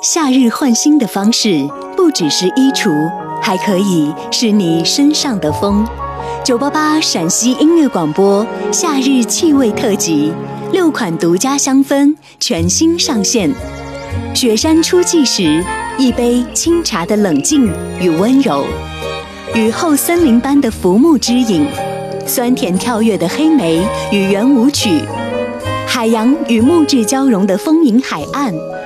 夏日换新的方式不只是衣橱，还可以是你身上的风。988陕西音乐广播夏日气味特辑，6款独家香氛全新上线。雪山初霁时，一杯清茶的冷静与温柔；雨后森林般的浮木之影，酸甜跳跃的黑莓与圆舞曲，海洋与木质交融的丰盈海岸。